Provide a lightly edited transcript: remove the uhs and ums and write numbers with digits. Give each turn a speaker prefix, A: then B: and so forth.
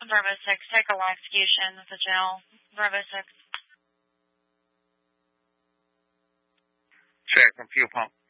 A: Bravo 6, take a live fusion with the gel. Bravo 6.
B: Check from fuel pump.